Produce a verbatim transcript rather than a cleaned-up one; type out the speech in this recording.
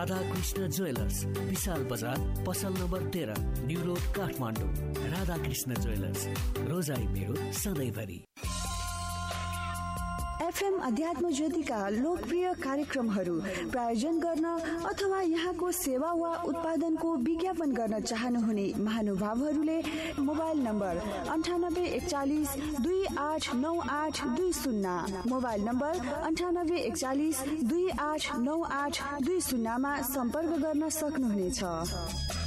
Radhakrishna jewellers, विशाल बजार, पसल number तेह्र, new road, Kathmandu. Radhakrishna jewellers, रोजाई मेरो सधैँभरि। एफएम अध्यात्म ज्योतिका लोकप्रिय कार्यक्रमहरू प्रायोजन गर्न अथवा यहाँको सेवा वा उत्पादनको विज्ञापन गर्न चाहनुहुने महानुभावहरूले मोबाइल नम्बर अन्ठानब्बे एकचालिस दुई आठ नौ आठ दुई शून्य मोबाइल नम्बर अन्ठानब्बे एकचालिस दुई आठ नौ आठ दुई शून्यमा सम्पर्क गर्न सक्नुहुनेछ।